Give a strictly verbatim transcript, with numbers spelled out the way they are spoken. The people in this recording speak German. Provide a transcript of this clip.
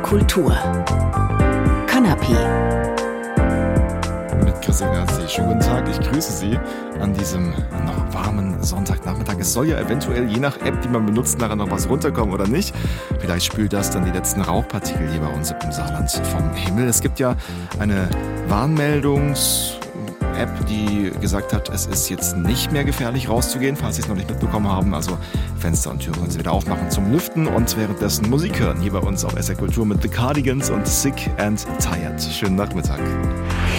Kultur. Kanapé. Mit Christina C. Schönen guten Tag, ich grüße Sie an diesem noch warmen Sonntagnachmittag. Es soll ja eventuell je nach App, die man benutzt, nachher noch was runterkommen oder nicht. Vielleicht spült das dann die letzten Rauchpartikel hier bei uns im Saarland vom Himmel. Es gibt ja eine Warnmeldungs- App, die gesagt hat, es ist jetzt nicht mehr gefährlich rauszugehen, falls Sie es noch nicht mitbekommen haben. Also Fenster und Türen können Sie wieder aufmachen zum Lüften und währenddessen Musik hören. Hier bei uns auf S R Kultur mit The Cardigans und Sick and Tired. Schönen Nachmittag.